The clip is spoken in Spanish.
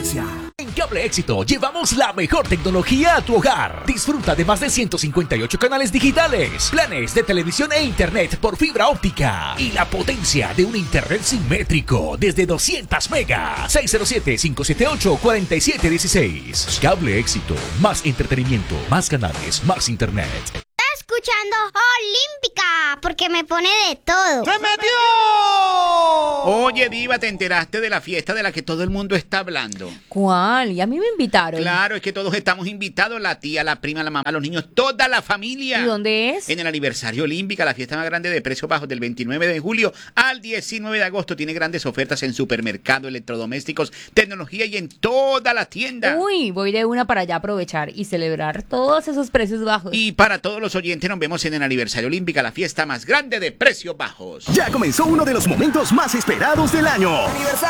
diferencia. En Cable Éxito llevamos la mejor tecnología a tu hogar. Disfruta de más de 158 canales digitales, planes de televisión e internet por fibra óptica y la potencia de un internet simétrico desde 200 megas. 607-578-4716. Cable Éxito. Más entretenimiento, más canales, más internet. Escuchando Olímpica, porque me pone de todo. ¡Se metió! Oye, Diva, ¿te enteraste de la fiesta de la que todo el mundo está hablando? ¿Cuál? Y a mí me invitaron. Claro, es que todos estamos invitados, la tía, la prima, la mamá, los niños, toda la familia. ¿Y dónde es? En el aniversario Olímpica, la fiesta más grande de precios bajos del 29 de julio al 19 de agosto. Tiene grandes ofertas en supermercado, electrodomésticos, tecnología y en toda la tienda. Uy, voy de una para allá a aprovechar y celebrar todos esos precios bajos. Y para todos los oyentes, nos vemos en el aniversario Olímpica, la fiesta más grande de precios bajos. Ya comenzó uno de los momentos más esperados del año.